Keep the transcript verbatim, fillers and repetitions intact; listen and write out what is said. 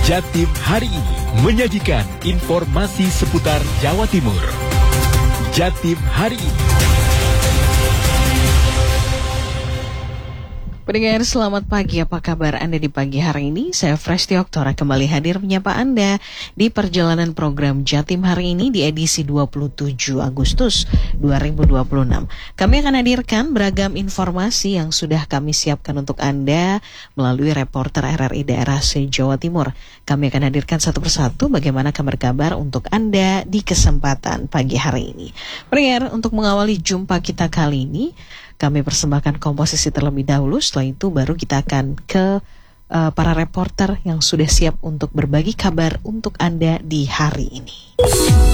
Jatim hari ini menyajikan informasi seputar Jawa Timur. Jatim hari ini. Pendengar, selamat pagi. Apa kabar Anda di pagi hari ini? Saya Fresti Oktora kembali hadir menyapa Anda di perjalanan program Jatim hari ini di edisi dua puluh tujuh Agustus dua ribu dua puluh enam. Kami akan hadirkan beragam informasi yang sudah kami siapkan untuk Anda melalui reporter R R I daerah se-Jawa Timur. Kami akan hadirkan satu persatu bagaimana kabar-kabar untuk Anda di kesempatan pagi hari ini. Pendengar, untuk mengawali jumpa kita kali ini, kami persembahkan komposisi terlebih dahulu, setelah itu baru kita akan ke uh, para reporter yang sudah siap untuk berbagi kabar untuk Anda di hari ini.